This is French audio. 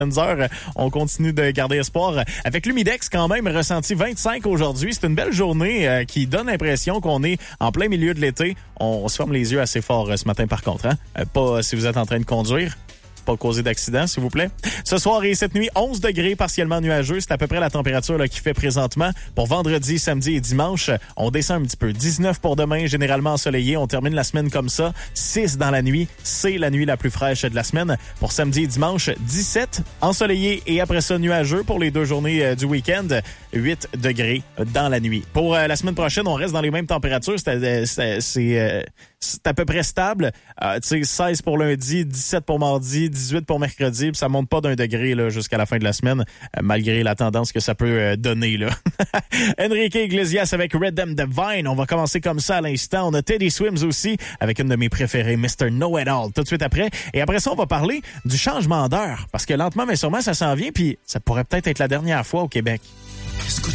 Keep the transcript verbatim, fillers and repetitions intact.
heures, on continue de garder espoir. Avec l'humidex, quand même, ressenti vingt-cinq aujourd'hui. C'est une belle journée euh, qui donne l'impression qu'on est en plein milieu de l'été. On, on se ferme les yeux assez fort euh, ce matin, par contre. Hein? Euh, pas si vous êtes en train de conduire. Pas causer d'accident, s'il vous plaît. Ce soir et cette nuit, onze degrés partiellement nuageux. C'est à peu près la température là, qui fait présentement. Pour vendredi, samedi et dimanche, on descend un petit peu. dix-neuf pour demain, généralement ensoleillé. On termine la semaine comme ça. six dans la nuit. C'est la nuit la plus fraîche de la semaine. Pour samedi et dimanche, dix-sept ensoleillé et après ça nuageux pour les deux journées euh, du week-end. huit degrés dans la nuit. Pour euh, la semaine prochaine, on reste dans les mêmes températures. C'est, c'est, c'est, euh, c'est à peu près stable. Euh, tu sais, seize pour lundi, dix-sept pour mardi, dix-huit pour mercredi, puis ça monte pas d'un degré là, jusqu'à la fin de la semaine, euh, malgré la tendance que ça peut euh, donner. Là. Enrique Iglesias avec Rhythm Divine. On va commencer comme ça à l'instant. On a Teddy Swims aussi, avec une de mes préférées, mister Know-It-All, tout de suite après. Et après ça, on va parler du changement d'heure, parce que lentement mais sûrement, ça s'en vient, puis ça pourrait peut-être être la dernière fois au Québec.